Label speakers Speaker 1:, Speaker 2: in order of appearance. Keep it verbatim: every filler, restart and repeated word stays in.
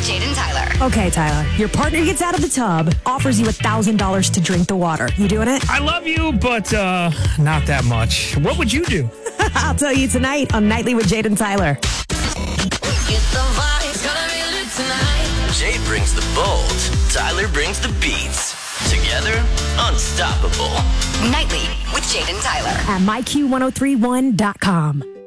Speaker 1: Jade and Tyler.
Speaker 2: Okay, Tyler, your partner gets out of the tub, offers you one thousand dollars to drink the water. You doing it?
Speaker 3: I love you, but uh, not that much. What would you do?
Speaker 2: I'll tell you tonight on Nightly with Jade and Tyler.
Speaker 4: Jade brings the bold, Tyler brings the beats. Together, unstoppable.
Speaker 1: Nightly with Jade and Tyler.
Speaker 2: At my Q one oh three one dot com.